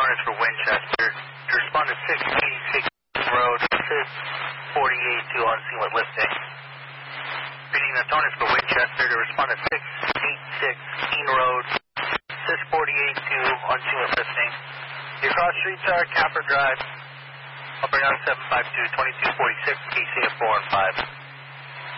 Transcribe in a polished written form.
Torrance for Winchester. To respond to 686 Road, 648 on scene with lifting. Reading the Torrance for Winchester. To respond to 686 Keene Road, 648 on scene with lifting. Your cross streets are Capper Drive. I'll bring on 752 2246, KC at 4 and 5.